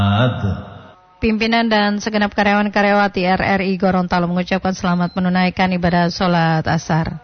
Pimpinan dan segenap karyawan-karyawati RRI Gorontalo mengucapkan selamat menunaikan ibadah sholat asar.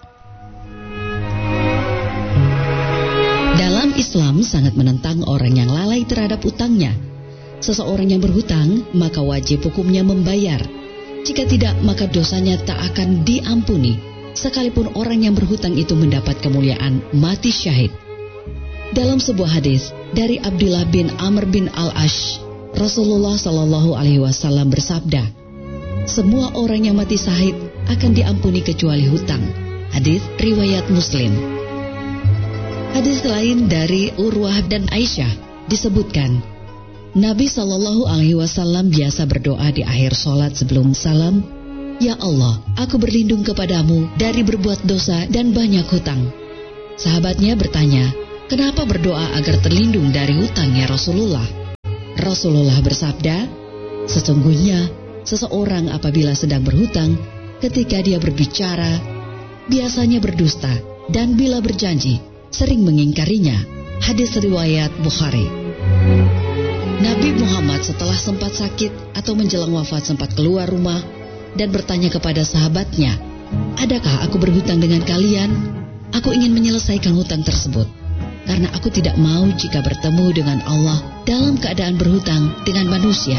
Dalam Islam sangat menentang orang yang lalai terhadap utangnya. Seseorang yang berhutang, maka wajib hukumnya membayar. Jika tidak, maka dosanya tak akan diampuni, sekalipun orang yang berhutang itu mendapat kemuliaan mati syahid. Dalam sebuah hadis dari Abdullah bin Amr bin Al-Ash, Rasulullah Shallallahu Alaihi Wasallam bersabda, semua orang yang mati syahid akan diampuni kecuali hutang. Hadis riwayat Muslim. Hadis lain dari Urwah dan Aisyah disebutkan, Nabi Shallallahu Alaihi Wasallam biasa berdoa di akhir sholat sebelum salam, Ya Allah, aku berlindung kepadamu dari berbuat dosa dan banyak hutang. Sahabatnya bertanya, kenapa berdoa agar terlindung dari hutang ya Rasulullah? Rasulullah bersabda, sesungguhnya seseorang apabila sedang berhutang, ketika dia berbicara, biasanya berdusta, dan bila berjanji, sering mengingkarinya. Hadis riwayat Bukhari. Nabi Muhammad setelah sempat sakit atau menjelang wafat sempat keluar rumah dan bertanya kepada sahabatnya, adakah aku berhutang dengan kalian? Aku ingin menyelesaikan hutang tersebut. Karena aku tidak mau jika bertemu dengan Allah dalam keadaan berhutang dengan manusia.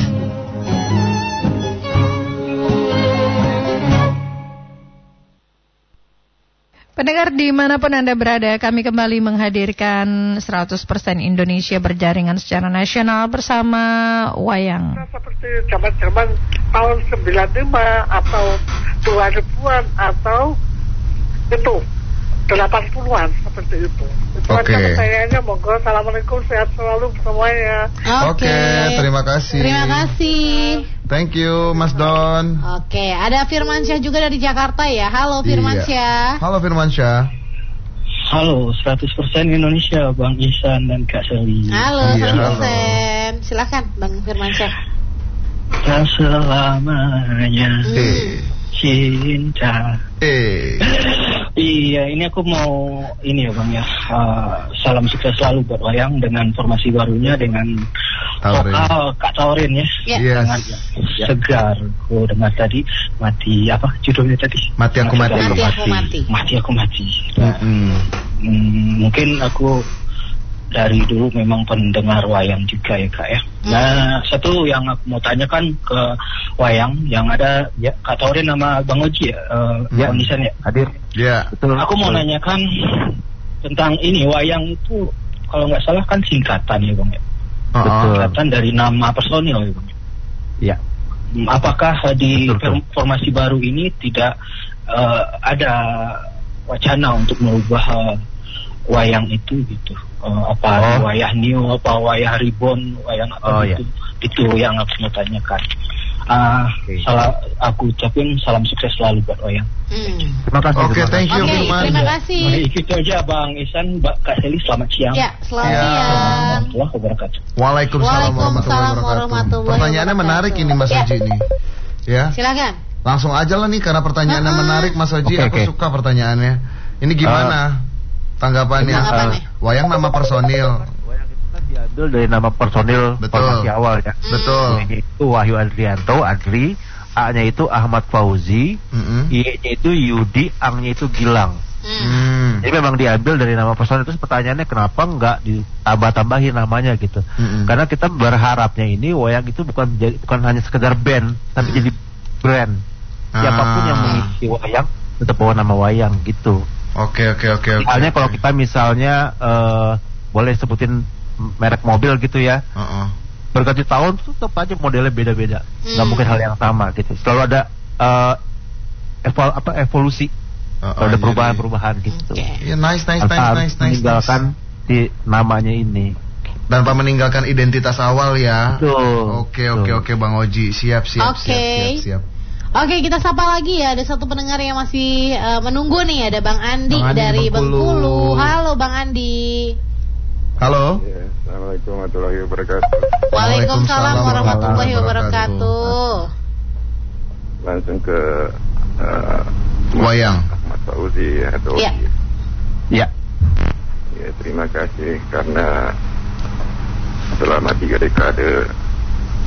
Pendengar dimanapun Anda berada, kami kembali menghadirkan 100% Indonesia berjaringan secara nasional bersama Wayang. Seperti zaman-zaman tahun 95 atau 2000-an atau itu 80-an seperti itu. Oke. Pertanyaannya, monggo. Assalamualaikum, sehat selalu semuanya. Oke, terima kasih. Terima kasih. Thank you, Mas Don. Oke, ada Firmansyah juga dari Jakarta ya. Halo Firmansyah. Iya. Halo Firmansyah. Halo, 100% Indonesia, Bang Ihsan dan Kak Seli. Halo, Iya, 100%. Silakan, Bang Firmansyah. Tak selamanya cinta. Iya, ini aku mau ini ya Bang ya. Salam sukses selalu buat Wayang dengan formasi barunya dengan vokal Kak Taurin ya. Yes. Dengan segar. Aku dengar tadi mati apa judulnya tadi? Mati aku mati. Mati aku mati. Mungkin aku dari dulu memang pendengar Wayang juga ya Kak ya. Nah, satu yang aku mau tanyakan ke Wayang yang ada ya, Kak Taurin nama Bang Oji ya, Bang Nisan ya hadir. Iya. Betul. Aku mau nanyakan tentang ini Wayang itu kalau nggak salah kan singkatan ya Bang ya. Betul. Singkatan dari nama personil ya Bang. Iya. Apakah di formasi baru ini tidak ada wacana untuk merubah Wayang itu gitu? Wayah new, apa Wayah Reborn, Wayang apa gitu. Itu yang aku mau tanyakan. Aku ucapin salam sukses selalu buat Wayang. Terima kasih. Oke, thank you. Terima kasih. Baik, itu aja Bang Ihsan, Kak Seli, selamat siang. Ya, selamat siang. Warahmatullahi wabarakatuh. Waalaikumsalam warahmatullahi wabarakatuh. Pertanyaannya menarik ini Mas Oji nih. Ya. Silakan. Langsung aja lah nih karena pertanyaannya menarik Mas Oji. Aku suka pertanyaannya. Ini gimana tanggapannya? Wayang nama personil. Wayang itu kan diambil dari nama personil formasi awal ya. Betul. Itu Wahyu Adrianto, Adri. A-nya itu Ahmad Fauzi, I-nya itu Yudi, Ang-nya itu Gilang. Jadi memang diambil dari nama personil. Terus pertanyaannya kenapa nggak ditambah-tambahin namanya gitu? Karena kita berharapnya ini Wayang itu bukan hanya sekedar band, tapi jadi brand. Siapapun yang mengisi Wayang tetap bawa nama Wayang gitu. Oke. Misalnya kalau kita boleh sebutin merek mobil gitu ya. Berganti tahun tetap aja modelnya beda-beda. Nggak mungkin hal yang sama gitu. Selalu ada evolusi. Ada perubahan-perubahan gitu. Iya, nice. Meninggalkan di namanya ini. Tanpa meninggalkan identitas awal ya. Betul. Oke Bang Oji. Siap. Oke, kita sapa lagi ya. Ada satu pendengar yang masih menunggu nih. Ada Bang Andi dari Bengkulu. Halo Bang Andi. Halo. Assalamualaikum warahmatullahi wabarakatuh. Waalaikumsalam warahmatullahi wabarakatuh. Langsung ke Wayang Ahmad Fauzi atau Ya. Ya, terima kasih karena selama 3 dekade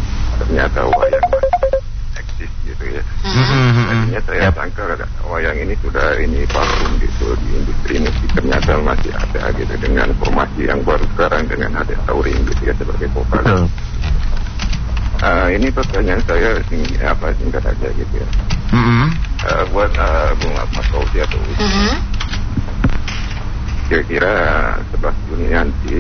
saya sangka wayang ini sudah vakum gitu di industri musik, ternyata masih ada gitu dengan formasi yang baru sekarang dengan ada Taurin gitu ya sebagai vokalis. Ini pertanyaan saya singkat aja gitu ya. Buat Bung Ahmad Fauzi atau kira-kira 11 Juni nanti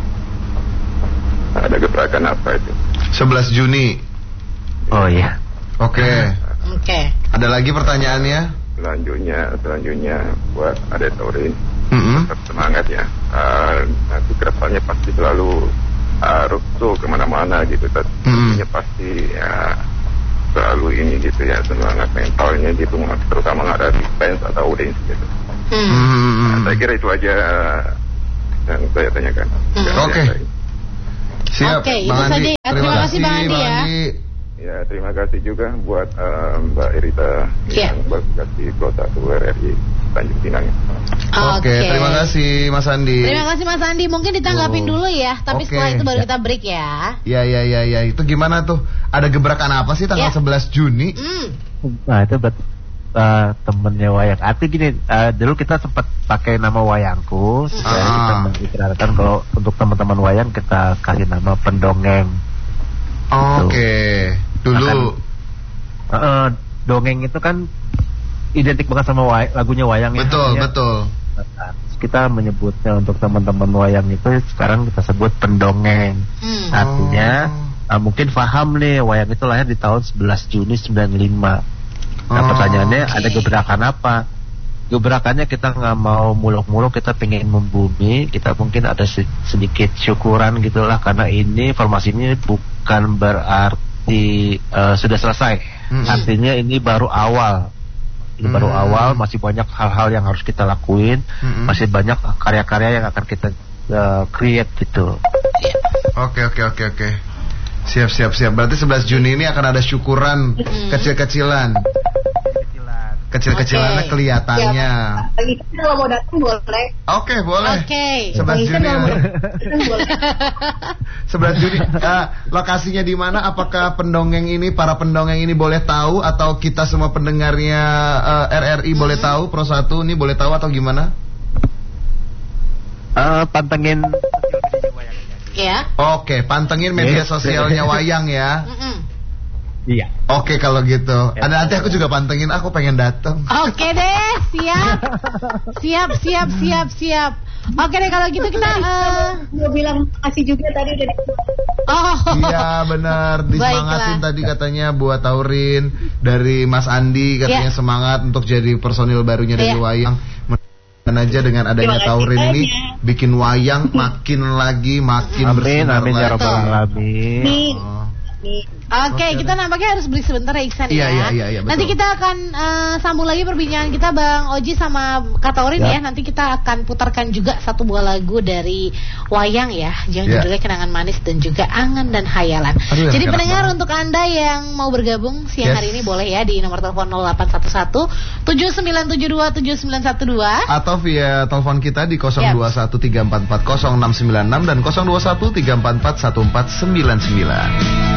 ada gebrakan apa itu? 11 Juni. Oh iya. Oke. Ada lagi pertanyaannya? Selanjutnya buat Ade Taurin. Tetap semangat ya. Nanti kedepannya pasti selalu rukso kemana-mana gitu. Tentunya pasti selalu ini gitu ya, semangat mentalnya gitu, terutama menghadapi fans atau audiens gitu. Saya kira itu aja yang saya tanyakan. Oke. Siap, itu Bang saja Andi. ya. Terima kasih Bang Andi ya. Ya, terima kasih juga buat Mbak Irita yang bertugas di Kota RRI Tanjung Pinang. Oke, terima kasih Mas Andi. Terima kasih Mas Andi. Mungkin ditanggapin dulu ya, tapi setelah itu baru kita break ya. Ya. Itu gimana tuh? Ada gebrakan apa sih tanggal 11 Juni? Nah, itu buat temennya wayang. Artinya gini, dulu kita sempat pakai nama wayangku. Jadi kita mengikrarkan kalau untuk teman-teman wayang kita kasih nama pendongeng. Oke. Dulu dongeng itu kan identik banget sama lagunya wayang. Betul. Kita menyebutnya untuk teman-teman wayang itu sekarang kita sebut pendongeng. Artinya mungkin paham nih, wayang itu lahir di tahun 11 Juni 95. Nah pertanyaannya ada gebrakan apa? Gebrakannya kita nggak mau muluk-muluk, kita pengen membumi, kita mungkin ada sedikit syukuran gitulah, karena ini formasi ini bukan berarti sudah selesai. Artinya ini baru awal. Ini baru awal, masih banyak hal-hal yang harus kita lakuin, masih banyak karya-karya yang akan kita create gitu. Oke. Siap. Berarti 11 Juni ini akan ada syukuran kecil-kecilan. Kecil-kecilannya kelihatannya. Kalau mau datang boleh. Oke, boleh. 11 Juni. 11 Juni. Lokasinya di mana? Apakah para pendongeng ini boleh tahu, atau kita semua pendengarnya RRI boleh tahu? Pro 1 ini boleh tahu atau gimana? Pantengin ya. Oke, pantengin media sosialnya wayang ya. Iya. Oke, kalau gitu. Ada nanti aku juga pantengin, aku pengen datang. Oke deh, siap. Oke deh, kalau gitu kita mau bilang makasih juga tadi udah. Iya benar, disemangatin tadi katanya buat Taurin dari Mas Andi, katanya semangat untuk jadi personil barunya dari wayang. Dan aja dengan adanya Taurin ini bikin wayang makin bersinar lagi. Amin ya rabbal alamin. Oke, kita nampaknya harus beli sebentar ya Iksan ya. Iya, nanti kita akan sambung lagi perbincangan kita Bang Oji sama Kak Taurin ya. Nanti kita akan putarkan juga satu buah lagu dari wayang ya, yang judulnya Kenangan Manis dan juga Angan dan Hayalan. Jadi pendengar, untuk Anda yang mau bergabung siang hari ini boleh ya di nomor telepon 0811 7972 7912 atau via telepon kita di 0213440696 dan 0213441499.